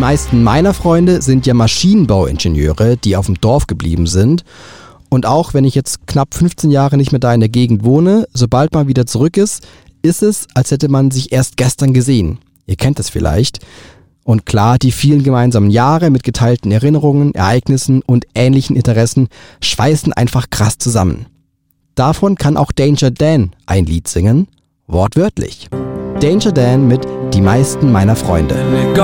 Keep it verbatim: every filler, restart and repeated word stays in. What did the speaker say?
meisten meiner Freunde sind ja Maschinenbauingenieure, die auf dem Dorf geblieben sind. Und auch wenn ich jetzt knapp fünfzehn Jahre nicht mehr da in der Gegend wohne, sobald man wieder zurück ist, ist es, als hätte man sich erst gestern gesehen. Ihr kennt es vielleicht. Und klar, die vielen gemeinsamen Jahre mit geteilten Erinnerungen, Ereignissen und ähnlichen Interessen schweißen einfach krass zusammen. Davon kann auch Danger Dan ein Lied singen, wortwörtlich. Danger Dan mit Die meisten meiner Freunde.